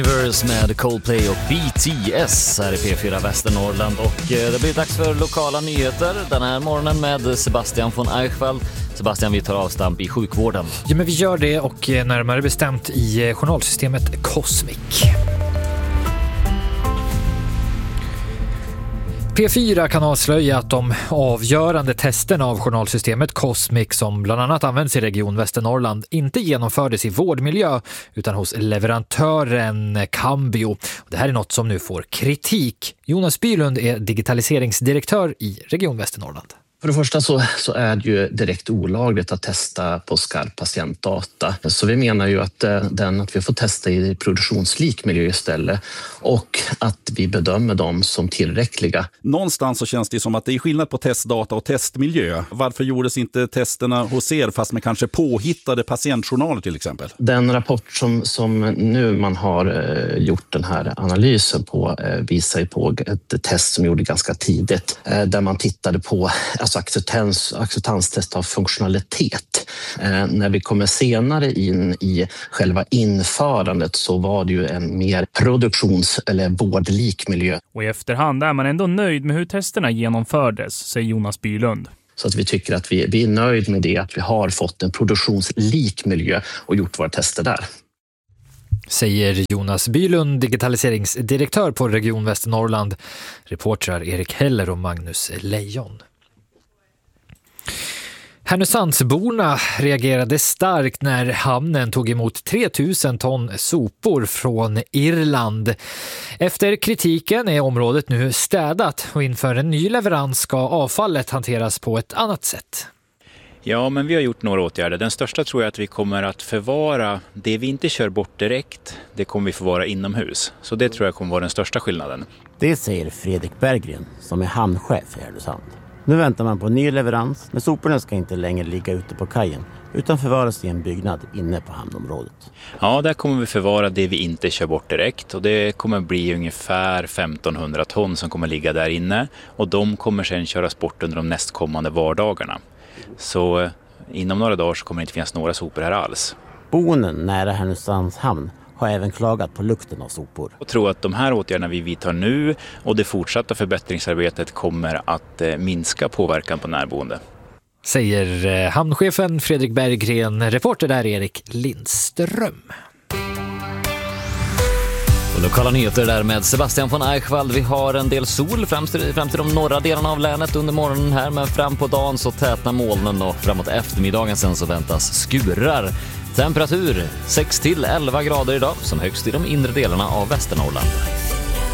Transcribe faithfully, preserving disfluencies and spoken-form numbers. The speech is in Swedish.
Med Coldplay och B T S här i P fyra Västernorrland, och det blir dags för lokala nyheter den här morgonen med Sebastian von Eichwald. Sebastian, vi tar avstamp i sjukvården. Ja, men vi gör det, och närmare bestämt i journalsystemet Cosmic. P fyra kan avslöja att de avgörande testerna av journalsystemet Cosmic, som bland annat används i Region Västernorrland, inte genomfördes i vårdmiljö utan hos leverantören Cambio. Det här är något som nu får kritik. Jonas Bylund är digitaliseringsdirektör i Region Västernorrland. För det första så, så är det ju direkt olagligt att testa på skarp patientdata. Så vi menar ju att, den, att vi får testa i produktionslik miljö istället, och att vi bedömer dem som tillräckliga. Någonstans så känns det som att det är skillnad på testdata och testmiljö. Varför gjordes inte testerna hos er fast med kanske påhittade patientjournaler till exempel? Den rapport som, som nu man har eh, gjort den här analysen på eh, visar ju på ett test som gjorde ganska tidigt eh, där man tittade på alltså acceptans, acceptanstest av funktionalitet. Eh, när vi kommer senare in i själva införandet så var det ju en mer produktions- eller vårdlik miljö. Och i efterhand är man ändå nöjd med hur testerna genomfördes, säger Jonas Bylund. Så att vi tycker att vi, vi är nöjd med det, att vi har fått en produktionslik miljö och gjort våra tester där. Säger Jonas Bylund, digitaliseringsdirektör på Region Västernorrland. Reportrar Erik Heller och Magnus Lejon. Härnösandsborna reagerade starkt när hamnen tog emot tre tusen ton sopor från Irland. Efter kritiken är området nu städat, och inför en ny leverans ska avfallet hanteras på ett annat sätt. Ja, men vi har gjort några åtgärder. Den största tror jag att vi kommer att förvara det vi inte kör bort direkt. Det kommer vi förvara inomhus. Så det tror jag kommer vara den största skillnaden. Det säger Fredrik Berggren som är hamnchef i Härnösand. Nu väntar man på en ny leverans, men soporna ska inte längre ligga ute på kajen utan förvaras i en byggnad inne på hamnområdet. Ja, där kommer vi förvara det vi inte kör bort direkt, och det kommer bli ungefär femtonhundra ton som kommer ligga där inne, och de kommer sedan köras bort under de nästkommande vardagarna. Så inom några dagar så kommer det inte finnas några sopor här alls. Boenden nära Härnösands hamn har även klagat på lukten av sopor. Jag tror att de här åtgärderna vi vidtar nu och det fortsatta förbättringsarbetet kommer att minska påverkan på närboende. Säger hamnchefen Fredrik Berggren, reporter där Erik Lindström. Och lokala nyheter där med Sebastian von Eichwald. Vi har en del sol fram till, fram till de norra delarna av länet under morgonen här, men fram på dagen så tätnar molnen och framåt eftermiddagen sen så väntas skurar. Temperatur sex till elva grader idag, som högst i de inre delarna av Västernorrland.